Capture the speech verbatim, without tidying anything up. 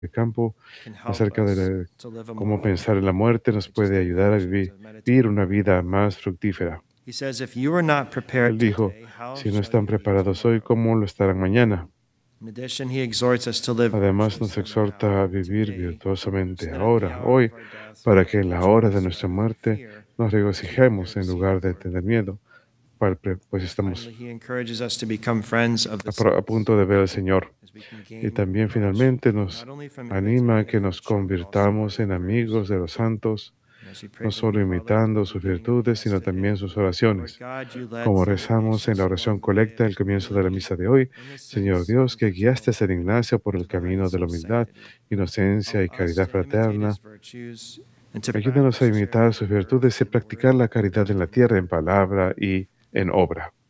de campo can help acerca de us la- to live a more cómo pensar en fulfilling la life. muerte nos I just puede ayudar a encourage us vivi- to vivir meditate una on vida that. más fructífera. He says, if you are not Él prepared dijo, today, how si no shall están you be preparados hoy, tomorrow? ¿cómo lo estarán mañana? In addition, he exhorts us to live Además, nos virtuously exhorta a now, vivir today, so virtuosamente that at the ahora, hour hoy, of our death we para may que en la hora de rejoice nuestra rather than muerte fear, nos as we prepare regocijemos to en see the lugar de Lord. tener miedo, para- pues estamos Finally, he encourages us to become friends of the a, pro- a saints, punto de ver al Señor. as we can Y gain también fellowship, finalmente nos not only from anima a imitating que their nos virtue, but also convirtamos learning en theirs. amigos de los santos, And as we no prayed the solo Holy Father at the imitando sus beginning of the virtudes, Mass sino también today, sus Lord oraciones. God, you led Como Saint rezamos en la Ignatius oración along the way colecta of al comienzo de la humility, misa de hoy, Señor innocence, Dios, and que guiaste a San fertility, Ignacio por el camino de divines la and humildad, sanctity. inocencia Help y us caridad to imitate his fraterna. virtues and to Ayúdanos a practice imitar charity sus on earth virtudes y in practicar word la and caridad en la deed. tierra, en palabra y en obra.